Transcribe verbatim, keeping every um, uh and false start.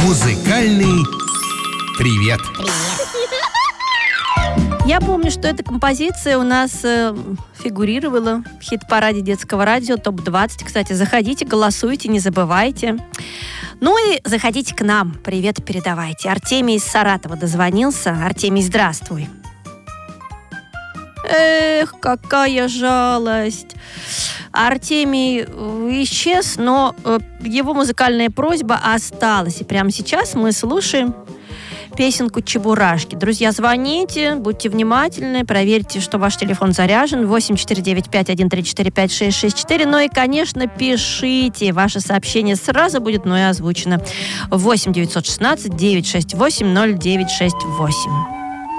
Музыкальный привет. Я помню, что эта композиция у нас э, фигурировала в хит-параде детского радио топ двадцать. Кстати, заходите, голосуйте, не забывайте. Ну и заходите к нам. Привет передавайте. Артемий из Саратова дозвонился. Артемий, здравствуй. Эх, какая жалость. Артемий исчез, но э, его музыкальная просьба осталась. И прямо сейчас мы слушаем песенку «Чебурашки». Друзья, звоните, будьте внимательны, проверьте, что ваш телефон заряжен. восемь четыре девять пять один три четыре пять шесть шесть четыре. Ну и, конечно, пишите. Ваше сообщение сразу будет, ну и озвучено. восемь девятьсот шестнадцать девятьсот шестьдесят восемь ноль девять шесть восемь.